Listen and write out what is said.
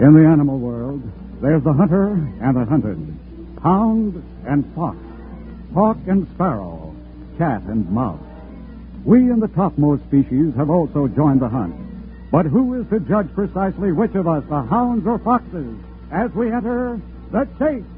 In the animal world, there's the hunter and the hunted, hound and fox, hawk and sparrow, cat and mouse. We in the topmost species have also joined the hunt. But who is to judge precisely which of us, the hounds or foxes, as we enter the chase?